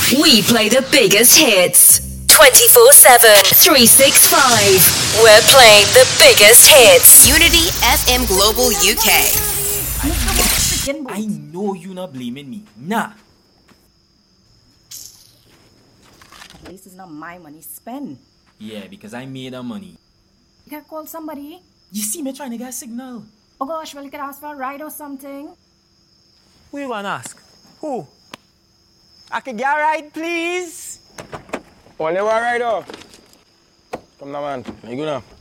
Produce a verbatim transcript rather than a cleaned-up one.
We play the biggest hits. twenty-four seven, three sixty-five. We're playing the biggest hits. Unity F M Global U K. I know you not blaming me. Nah. At least it's not my money. Spend. Yeah, because I made the money. You can call somebody. You see me trying to get a signal. Oh gosh, well you could ask for a ride or something. Who you gonna ask? Who? I could get a ride, please? Only one ride up. Come now, man. You go now.